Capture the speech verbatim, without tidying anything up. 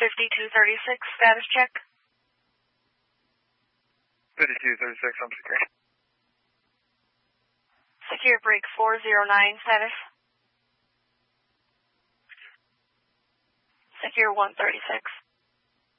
fifty-two thirty-six, status check. fifty-two thirty-six, I'm secure. Secure break four zero nine, status. Secure one thirty-six.